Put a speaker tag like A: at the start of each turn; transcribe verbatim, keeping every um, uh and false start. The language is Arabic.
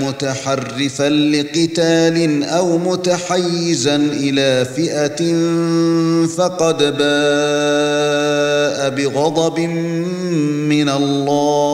A: متحرفا لقتال أو متحيزا إلى فئة فقد باء بغضب من الله